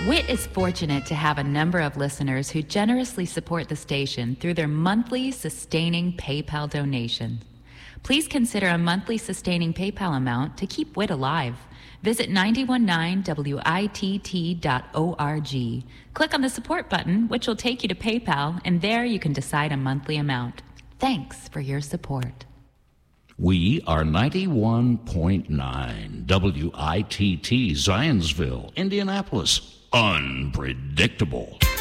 WIT is fortunate to have a number of listeners who generously support the station through their monthly sustaining PayPal donation. Please consider a monthly sustaining PayPal amount to keep WIT alive. Visit 919witt.org. Click on the support button, which will take you to PayPal, and there you can decide a monthly amount. Thanks for your support. We are 91.9 WITT Zionsville, Indianapolis. Unpredictable.